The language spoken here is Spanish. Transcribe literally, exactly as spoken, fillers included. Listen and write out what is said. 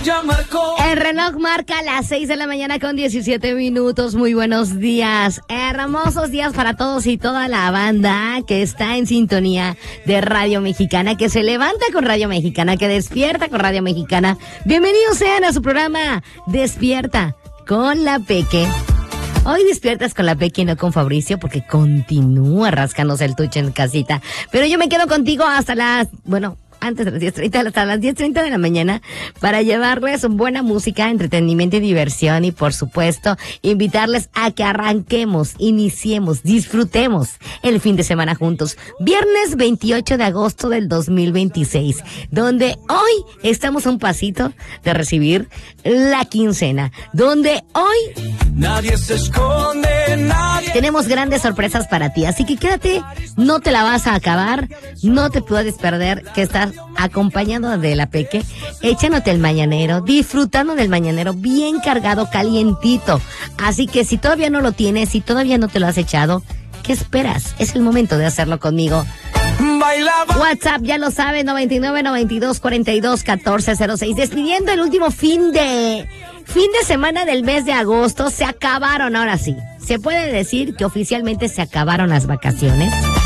Ya marcó. El reloj marca las seis de la mañana con diecisiete minutos. Muy buenos días. Hermosos días para todos y toda la banda que está en sintonía de Radio Mexicana, que se levanta con Radio Mexicana, que despierta con Radio Mexicana. Bienvenidos sean a su programa Despierta con la Peque. Hoy despiertas con la Peque y no con Fabricio, porque continúa rascándose el tuche en casita. Pero yo me quedo contigo hasta las, bueno, antes de las diez treinta, hasta las diez treinta de la mañana, para llevarles buena música, entretenimiento y diversión, y por supuesto, invitarles a que arranquemos, iniciemos, disfrutemos el fin de semana juntos. Viernes veintiocho de agosto del dos mil veintiséis, donde hoy estamos a un pasito de recibir la quincena, donde hoy Nadie se esconde, nadie. tenemos grandes sorpresas para ti, así que quédate, no te la vas a acabar, no te puedes perder que estás acompañado de la Peque, echándote el mañanero, disfrutando del mañanero bien cargado, calientito. Así que si todavía no lo tienes, si todavía no te lo has echado, ¿qué esperas? Es el momento de hacerlo conmigo. Bailaba. WhatsApp, ya lo sabe, noventa y nueve, noventa y dos, cuarenta y dos, catorce cero seis. Despidiendo el último fin de fin de semana del mes de agosto. Se acabaron, ahora sí. Se puede decir que oficialmente se acabaron las vacaciones.